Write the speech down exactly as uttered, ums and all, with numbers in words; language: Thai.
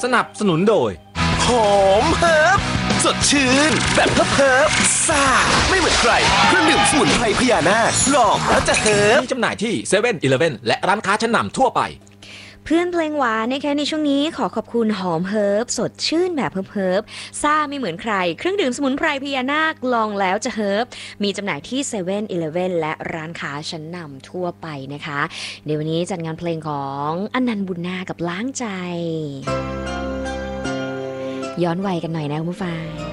สนับสนุนโดยหอมเฮิร์บสดชื่นแบบเฮิร์บเฮิร์บซ่าไม่เหมือนใครเครื่องดื่มสมุนไพรพญานาคลองแล้วจะเฮิร์บมีจำหน่ายที่เซเว่นอีเลฟเว่นและร้านค้าชั้นนำทั่วไปเพื่อนเพลงหวานนะคะในช่วงนี้ขอขอบคุณหอมเฮิร์บสดชื่นแบบเฮิร์บเฮิร์บซ่าไม่เหมือนใครเครื่องดื่มสมุนไพรพญานาคลองแล้วจะเฮิร์บมีจำหน่ายที่เซเว่นอีเลฟเว่นและร้านค้าชั้นนำทั่วไปนะคะเดี๋ยววันนี้จัดงานเพลงของอนันต์บุญนากับล้างใจย้อนวัยกันหน่อยนะคุณผู้ฟัง